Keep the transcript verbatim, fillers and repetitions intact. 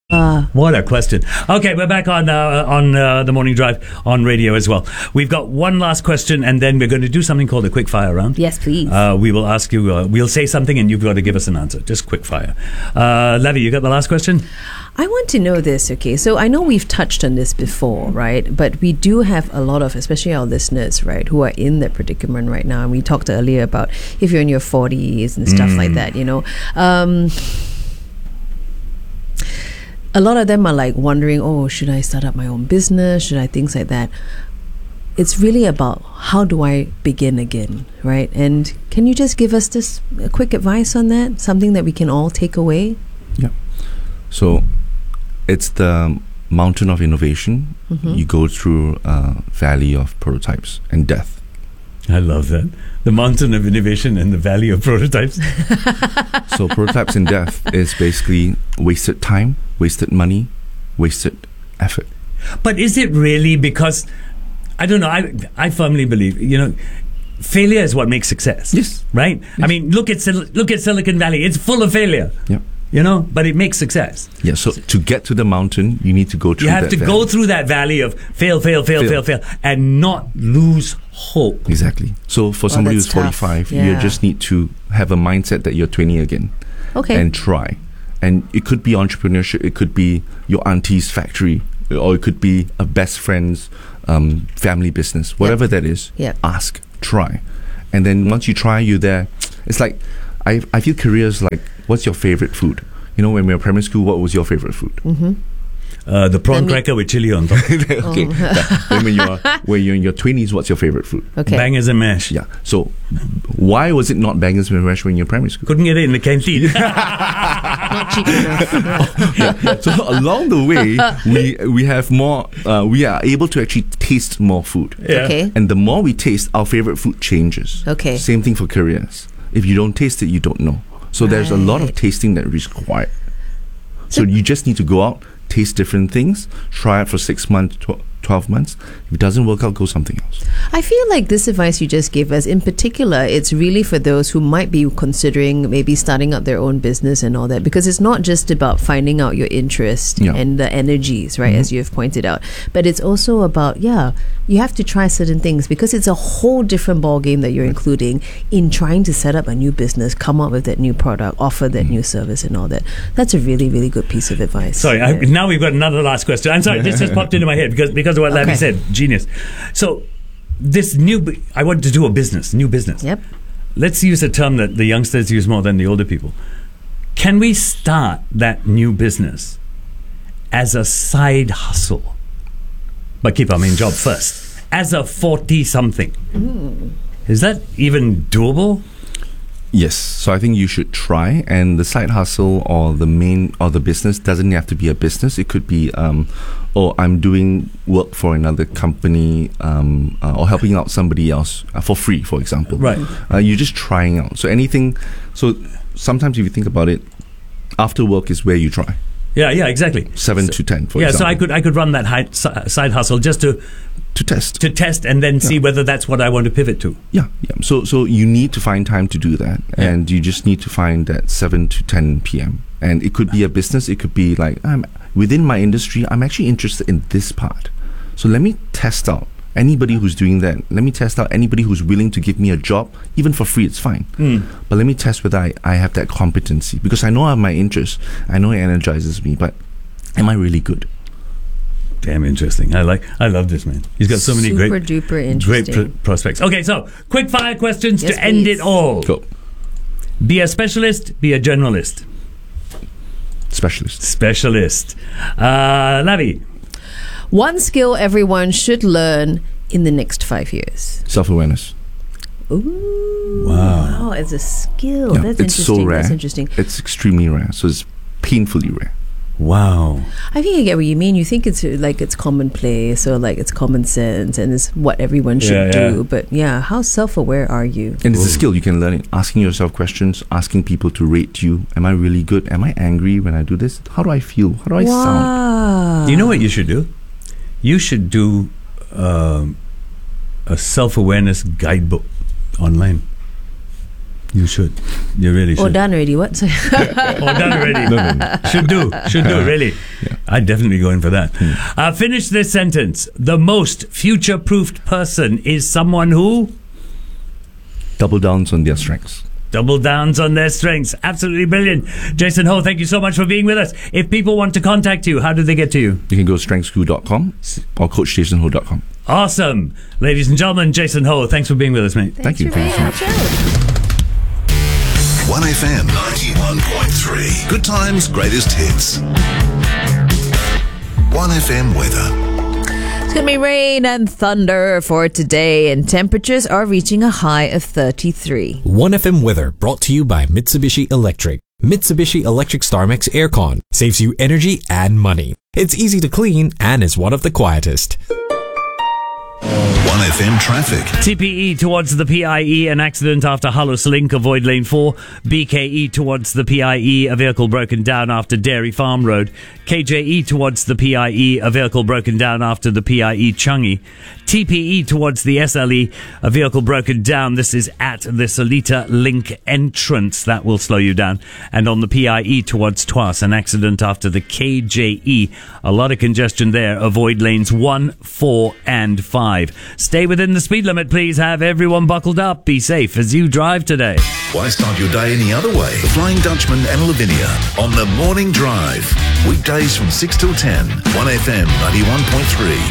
Uh, what a question. Okay, we're back on uh, on uh, the morning drive on radio as well. We've got one last question, and then we're going to do something called a quick fire round. Yes, please. Uh, we will ask you. Uh, we'll say something, and you've got to give us an answer. Just quick fire. Uh, Levy, you got the last question? I want to know this, okay? So I know we've touched on this before, right? But we do have a lot of, especially our listeners, right, who are in that predicament right now. And we talked earlier about if you're in your forties and stuff mm. like that, you know. Um, a lot of them are like wondering, oh, should I start up my own business? Should I? Things like that. It's really about how do I begin again, right? And can you just give us this a quick advice on that? Something that we can all take away? Yeah. So it's the mountain of innovation. Mm-hmm. You go through a valley of prototypes and death. I love that. The mountain of innovation and the valley of prototypes. So prototypes and death is basically wasted time, wasted money, wasted effort. But is it really? Because I don't know. I I firmly believe, you know, failure is what makes success. Yes. Right? Yes. I mean, look at look at Silicon Valley. It's full of failure. Yeah. You know, but it makes success. Yeah, so to get to the mountain, you need to go through You have that to valley. go through that valley of fail, fail, fail, fail, fail, fail, and not lose hope. Exactly. So for Oh, somebody that's who's forty-five, tough. Yeah. you just need to have a mindset that you're twenty again. Okay. And try. And it could be entrepreneurship, it could be your auntie's factory, or it could be a best friend's um, family business. Whatever Yep. that is, Yep. ask, try. And then once you try, you're there. It's like, I I feel careers like, what's your favorite food? You know, when we were in primary school, what was your favorite food? Mm-hmm. Uh, the prawn Let me- cracker with chili on top. Okay. Oh. Yeah. When, when you're when you're in your twenties, what's your favorite food? Okay. Bangers and mash. Yeah. So why was it not bangers and mash when you're in primary school? Couldn't get it in the canteen. Not cheap enough. Yeah. So along the way, we we have more. Uh, we are able to actually taste more food. Yeah. Okay. And the more we taste, our favorite food changes. Okay. Same thing for careers. If you don't taste it, you don't know. So there's a lot of Right. tasting that is required. So you just need to go out, taste different things, try it for six months, tw- twelve months. If it doesn't work out, go something else. I feel like this advice you just gave us, in particular, it's really for those who might be considering maybe starting up their own business and all that, because it's not just about finding out your interest Yeah. and the energies, right, Mhm. as you have pointed out, but it's also about, yeah, you have to try certain things because it's a whole different ball game that you're including in trying to set up a new business, come up with that new product, offer that new service and all that. That's a really, really good piece of advice. Sorry, I, now we've got another last question. I'm sorry, this just popped into my head because because of what Larry Okay. said. Genius. So this new, bu- I want to do a business, new business. Yep. Let's use a term that the youngsters use more than the older people. Can we start that new business as a side hustle, but keep our main job first, as a forty-something? Mm. Is that even doable? Yes, so I think you should try, and the side hustle or the main or the business doesn't have to be a business. It could be, um, oh, I'm doing work for another company, um, uh, or helping out somebody else uh, for free, for example. Right. Uh, you're just trying out. So anything. So sometimes if you think about it, after work is where you try. Yeah, yeah, exactly. Seven So- to ten, for yeah, example. so I could I could run that high, si- side hustle just to to test. to test and then see whether that's what I want to pivot to. Yeah, yeah. So, so you need to find time to do that, Yeah. and you just need to find that seven to ten p.m. And it could be a business. It could be like, I'm within my industry. I'm actually interested in this part. So let me test out anybody who's doing that. Let me test out anybody who's willing to give me a job, even for free. It's fine. Mm. But let me test whether I, I have that competency, because I know I have my interest. I know it energizes me. But am I really good? Damn interesting. I like. I love this man. He's got so many Super great, duper great interesting. pr- prospects. Okay, so quick fire questions Yes, to end please. it all. Go. Be a specialist. Be a generalist. Specialist. Specialist. Uh, Lavi. One skill everyone should learn in the next five years. Self-awareness. Ooh. Wow. Wow, as a skill. Yeah, That's it's interesting. so rare. That's interesting. It's extremely rare. So it's painfully rare. Wow. I think I get what you mean. You think it's uh, like it's commonplace or like it's common sense and it's what everyone should Yeah, yeah. do. But yeah, how self-aware are you? And it's a Ooh. skill you can learn it. Asking yourself questions, asking people to rate you. Am I really good? Am I angry when I do this? How do I feel? How do I sound? wow. You know what you should do? You should do um, a self-awareness guidebook online. You should. You really should. Oh, done already. What? Sorry. Oh, done already. No, no, no. Should do. Should do, really. Yeah. I'd definitely go in for that. Uh, finish this sentence. The most future-proofed person is someone who Double downs on their strengths. double downs on their strengths. Absolutely brilliant. Jason Ho, thank you so much for being with us. If people want to contact you, how do they get to you? You can go to strength school dot com or coach jason ho dot com. Awesome. Ladies and gentlemen, Jason Ho, thanks for being with us, mate. Thank you. Thank you so much. one F M ninety-one point three. Good times, greatest hits. one F M weather. It's going to be rain and thunder for today, and temperatures are reaching a high of thirty-three. one F M weather brought to you by Mitsubishi Electric. Mitsubishi Electric StarMax Aircon saves you energy and money. It's easy to clean and is one of the quietest. one F M traffic. T P E towards the P I E, an accident after Hallos Link, avoid lane four. B K E towards the P I E, a vehicle broken down after Dairy Farm Road. K J E towards the P I E, a vehicle broken down after the P I E Changi. T P E towards the S L E, a vehicle broken down. This is at the Seletar Link entrance. That will slow you down. And on the P I E towards Tuas, an accident after the K J E. A lot of congestion there. Avoid lanes one, four, and five. Stay within the speed limit, please. Have everyone buckled up. Be safe as you drive today. Why start your day any other way? The Flying Dutchman and Lavinia on the Morning Drive. Weekdays from six till ten. one F M ninety-one point three.